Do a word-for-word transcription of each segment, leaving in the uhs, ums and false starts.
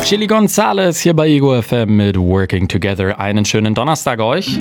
Chili Gonzales hier bei Ego F M mit Working Together. Einen schönen Donnerstag euch.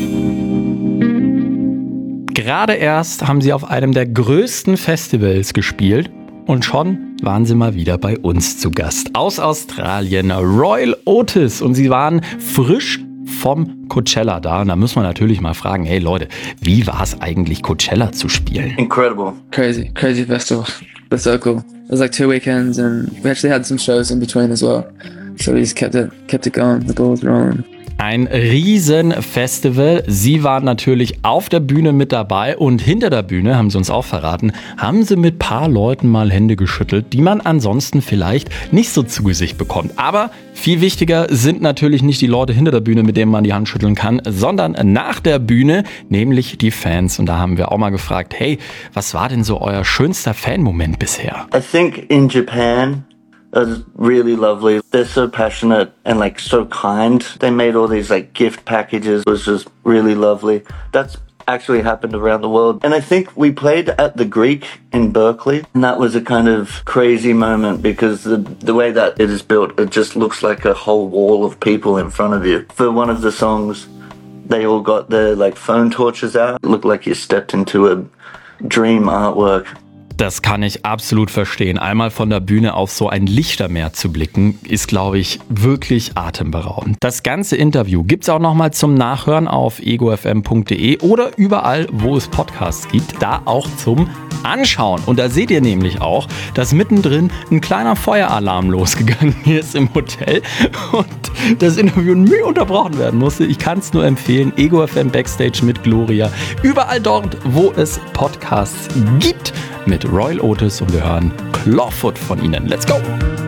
Gerade erst haben sie auf einem der größten Festivals gespielt und schon waren sie mal wieder bei uns zu Gast. Aus Australien, Royal Otis, und sie waren frisch vom Coachella da. Und da muss man natürlich mal fragen, hey Leute, wie war es eigentlich, Coachella zu spielen? Incredible. Crazy, crazy festival. But so cool. It was like two weekends and we actually had some shows in between as well. So we just kept it, kept it going, the ball was rolling. Ein Riesenfestival. Sie waren natürlich auf der Bühne mit dabei und hinter der Bühne, haben sie uns auch verraten, haben sie mit ein paar Leuten mal Hände geschüttelt, die man ansonsten vielleicht nicht so zu Gesicht bekommt. Aber viel wichtiger sind natürlich nicht die Leute hinter der Bühne, mit denen man die Hand schütteln kann, sondern nach der Bühne, nämlich die Fans. Und da haben wir auch mal gefragt, hey, was war denn so euer schönster Fan-Moment bisher? I think in Japan, it was really lovely. They're so passionate and like so kind. They made all these like gift packages. It was just really lovely. That's actually happened around the world. And I think we played at the Greek in Berkeley, and that was a kind of crazy moment because the the way that it is built, it just looks like a whole wall of people in front of you. For one of the songs, they all got their like phone torches out. It looked like you stepped into a dream artwork. Das kann ich absolut verstehen. Einmal von der Bühne auf so ein Lichtermeer zu blicken, ist, glaube ich, wirklich atemberaubend. Das ganze Interview gibt's auch nochmal zum Nachhören auf ego f m punkt d e oder überall, wo es Podcasts gibt, da auch zum Anschauen. Und da seht ihr nämlich auch, dass mittendrin ein kleiner Feueralarm losgegangen ist im Hotel und das Interview nie unterbrochen werden musste. Ich kann es nur empfehlen. Ego F M Backstage mit Gloria. Überall dort, wo es Podcasts gibt, mit Royal Otis, und wir hören Clawfoot von ihnen. Let's go!